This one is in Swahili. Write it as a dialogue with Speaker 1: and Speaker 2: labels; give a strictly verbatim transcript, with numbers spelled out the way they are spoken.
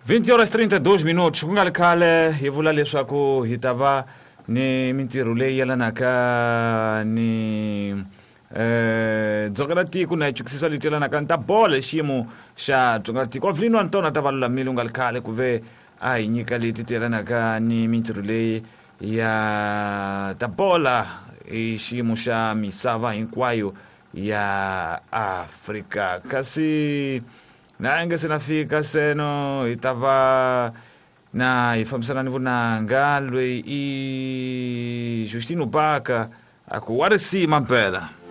Speaker 1: vinte horas e trinta e dois minutos kungalikale yevula leswaku hitava ni mintirho leyi yelanaka ni eh dzongela tiko na chukisisa leti yelanaka nta bola xiyimo xa dzongela tiko avlino antona ta valulamile ungalikale kuve a hi nyika leti yelanaka ni mintirho leyi ya ta bola hi xiyimo xa misava hinkwayo ya Afrika kasi na nge sinafika seno itava na ifambisana ni vunanga lweyi i Justino Baka aku warisima mpela.